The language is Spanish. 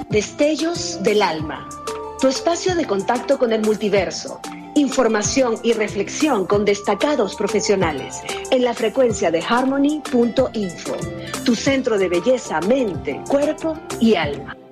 Destellos del Alma, tu espacio de contacto con el multiverso, información y reflexión con destacados profesionales en la frecuencia de harmony.info, tu centro de belleza, mente, cuerpo y alma.